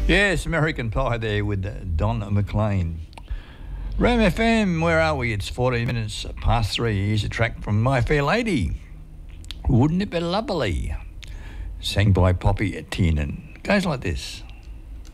Yes, American Pie there with Don McLean. Ram FM, where are we? It's 14 minutes past 3. Here's a track from My Fair Lady. Wouldn't it be lovely? Sang by Poppy Tiernan. Goes like this.